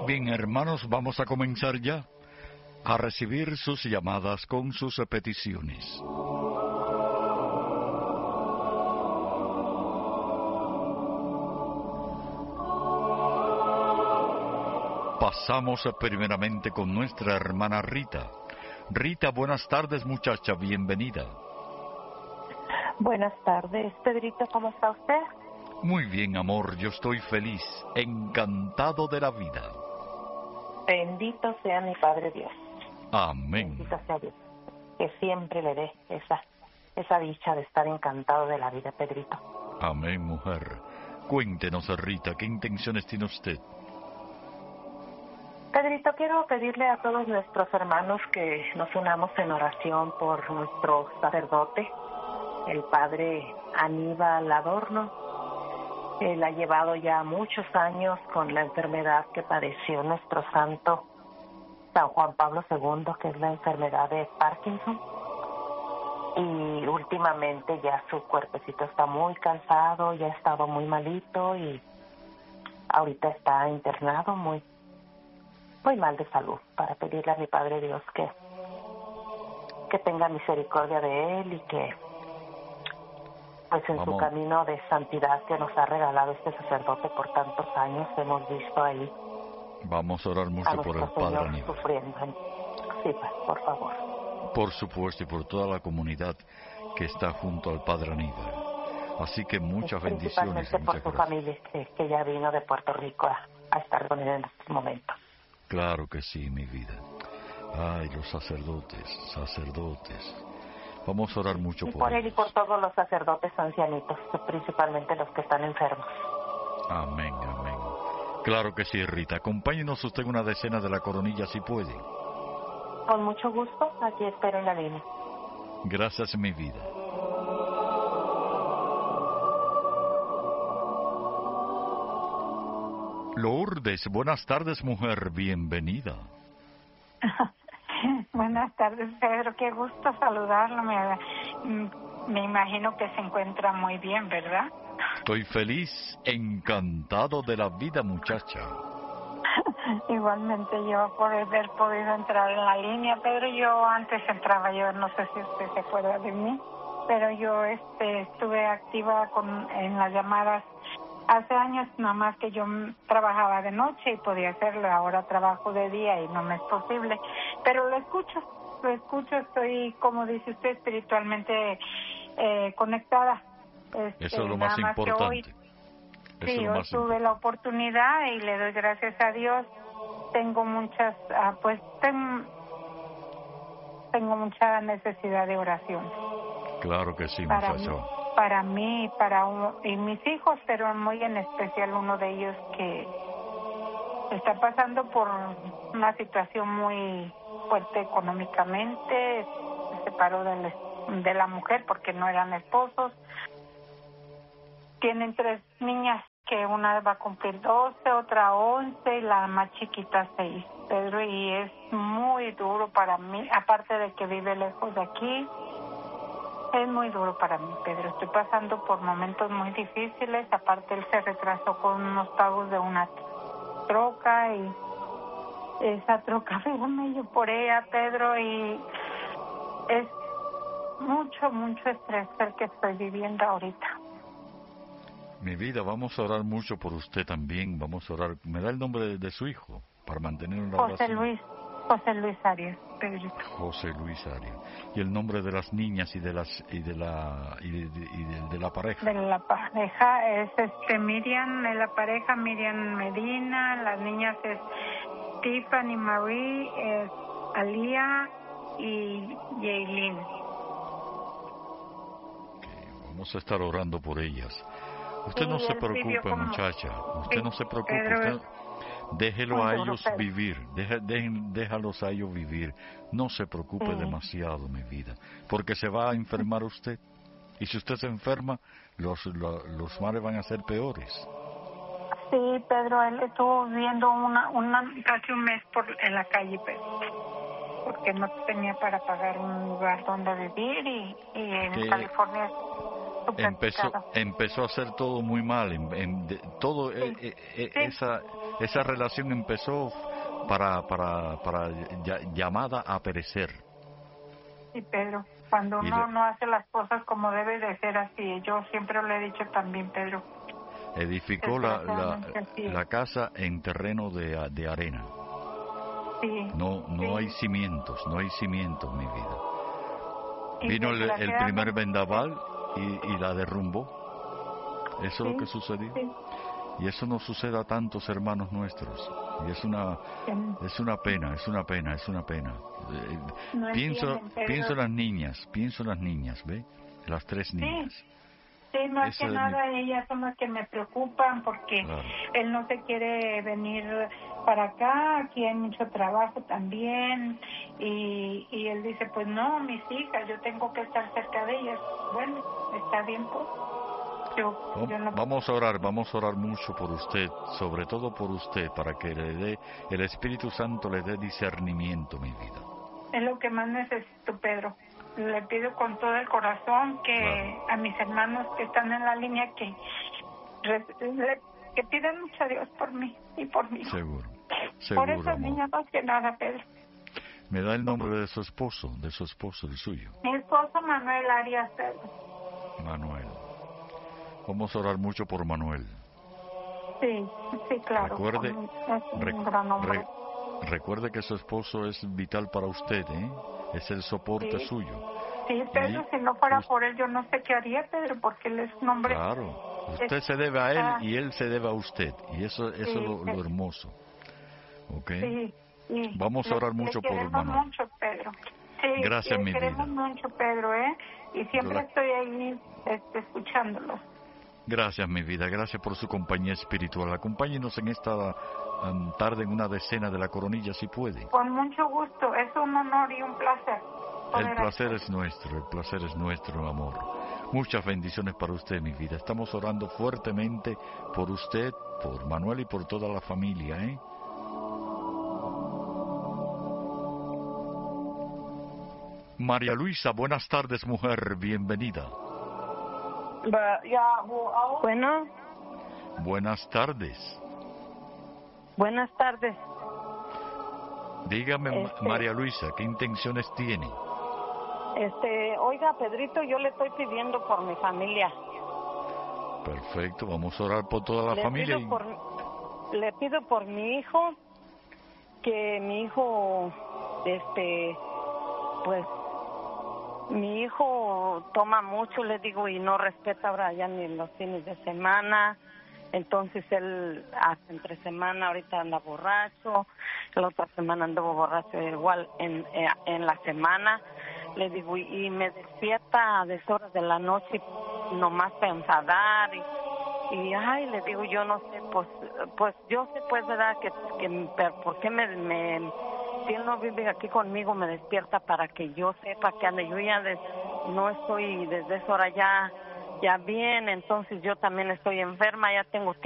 Bien, hermanos, vamos a comenzar ya a recibir sus llamadas con sus peticiones. Pasamos primeramente con nuestra hermana Rita. Rita, buenas tardes, muchacha, bienvenida. Buenas tardes, Pedrito, ¿cómo está usted? Muy bien, amor, yo estoy feliz, encantado de la vida. Bendito sea mi Padre Dios. Amén. Bendito sea Dios, que siempre le dé esa dicha de estar encantado de la vida, Pedrito. Amén, mujer. Cuéntenos, Rita, ¿qué intenciones tiene usted? Pedrito, quiero pedirle a todos nuestros hermanos que nos unamos en oración por nuestro sacerdote, el Padre Aníbal Adorno. Él ha llevado ya muchos años con la enfermedad que padeció nuestro santo San Juan Pablo II, que es la enfermedad de Parkinson. Y últimamente ya su cuerpecito está muy cansado, ya ha estado muy malito y ahorita está internado muy mal de salud, para pedirle a mi Padre Dios que tenga misericordia de él y que pues en su camino de santidad que nos ha regalado este sacerdote por tantos años, hemos visto ahí. Vamos a orar mucho por el Padre Aníbal. Sufriendo. Sí, por favor. Por supuesto, y por toda la comunidad que está junto al Padre Aníbal. Así que muchas bendiciones. Principalmente por su familia, que ya vino de Puerto Rico a estar con él en estos momentos. Claro que sí, mi vida. Ay, los sacerdotes. Vamos a orar mucho por él y por todos los sacerdotes ancianitos, principalmente los que están enfermos. Amén. Claro que sí, Rita. Acompáñenos usted en una decena de la coronilla si puede. Con mucho gusto, aquí espero en la línea. Gracias, mi vida. Lourdes, buenas tardes, mujer, bienvenida. Buenas tardes, Pedro, qué gusto saludarlo. Me imagino que se encuentra muy bien, ¿verdad? Estoy feliz, encantado de la vida, muchacha. Igualmente yo por haber podido entrar en la línea, Pedro. Yo antes entraba, yo no sé si usted se acuerda de mí, pero yo estuve activa en las llamadas hace años, nada más que yo trabajaba de noche y podía hacerlo. Ahora trabajo de día y no me es posible, pero lo escucho, estoy, como dice usted, espiritualmente conectada. Eso es lo más importante. Sí, hoy tuve la oportunidad y le doy gracias a Dios. Tengo muchas, tengo mucha necesidad de oración. Claro que sí, muchacho. Para mí y mis hijos, pero muy en especial uno de ellos que está pasando por una situación muy fuerte económicamente. Se separó de la mujer porque no eran esposos. Tienen 3 niñas, que una va a cumplir 12, otra 11 y la más chiquita 6, Pedro, y es muy duro para mí, aparte de que vive lejos de aquí. Es muy duro para mí, Pedro. Estoy pasando por momentos muy difíciles. Aparte, él se retrasó con unos pagos de una troca y esa troca, fíjame yo por ella, Pedro, y es mucho estrés el que estoy viviendo ahorita. Mi vida, vamos a orar mucho por usted también. Vamos a orar. ¿Me da el nombre de su hijo para mantener una oración? José Luis Arias, Pedrito. José Luis Arias. ¿Y el nombre de las niñas y de la pareja? De la pareja es Miriam, de la pareja Miriam Medina. Las niñas es Tiffany Marie, Alía y Yailin. Okay, vamos a estar orando por ellas. Usted no se preocupe, muchacha. Usted no se preocupe. Usted déjelo a ellos vivir. Déjalos a ellos vivir. No se preocupe demasiado, mi vida. Porque se va a enfermar usted. Y si usted se enferma, los males van a ser peores. Sí, Pedro, él estuvo viviendo casi un mes en la calle, Pedro, porque no tenía para pagar un lugar donde vivir y en California empezó a hacer todo muy mal, esa relación empezó para llamada a perecer. Sí, Pedro, cuando uno no hace las cosas como debe de ser así, yo siempre lo he dicho también, Pedro. Edificó la casa en terreno de arena. Sí. No hay cimientos, mi vida. Vino el primer vendaval y la derrumbó. Eso es lo que sucedió. Sí. Y eso no sucede a tantos hermanos nuestros. Y es una pena. Pienso en las niñas, ¿ve? Las 3 niñas. Sí, más que nada ellas son las que me preocupan porque él no se quiere venir para acá, aquí hay mucho trabajo también y él dice, pues no, mis hijas, yo tengo que estar cerca de ellas. Bueno, está bien, pues. Vamos a orar mucho por usted, sobre todo por usted, para que el Espíritu Santo le dé discernimiento, mi vida. Es lo que más necesito, Pedro. Le pido con todo el corazón que a mis hermanos que están en la línea que pidan mucho a Dios por mí y por mí. Seguro, por esa amor. niña más que nada, Pedro. ¿Me da el nombre de su esposo, el suyo? Mi esposo Manuel Arias, Pedro. Manuel. Vamos a orar mucho por Manuel. Sí, claro. Recuerde, un gran hombre. Recuerde que su esposo es vital para usted, ¿eh? Es el soporte suyo. Sí, Pedro, si no fuera por él, yo no sé qué haría, Pedro, porque él es un hombre... Claro, usted se debe a él y él se debe a usted, y eso es lo hermoso. ¿Ok? Sí. Vamos a orar mucho por Manuel. Mucho, Pedro. Sí, gracias, mi vida. Queremos mucho, Pedro, y siempre estoy ahí escuchándolo. Gracias, mi vida, gracias por su compañía espiritual. Acompáñenos en esta tarde en una decena de la Coronilla, si puede. Con mucho gusto, es un honor y un placer. El placer es nuestro, amor. Muchas bendiciones para usted, mi vida. Estamos orando fuertemente por usted, por Manuel y por toda la familia, ¿eh? María Luisa, buenas tardes, mujer, bienvenida. Bueno. Buenas tardes. Buenas tardes. Dígame, María Luisa, ¿qué intenciones tiene? Oiga, Pedrito, yo le estoy pidiendo por mi familia. Perfecto, vamos a orar por toda la familia. Le pido por mi hijo, que mi hijo, pues, mi hijo toma mucho, le digo, y no respeta ahora ya ni los fines de semana. Entonces él hasta entre semana ahorita anda borracho, la otra semana anduvo borracho igual en la semana. Le digo, y me despierta a deshoras de la noche nomás para enfadar y ay, le digo, yo no sé, pues yo sé, pues, verdad, que ¿por qué si él no vive aquí conmigo me despierta para que yo sepa que ande? Yo ya no estoy desde esa hora ya bien, entonces yo también estoy enferma, ya tengo tiempo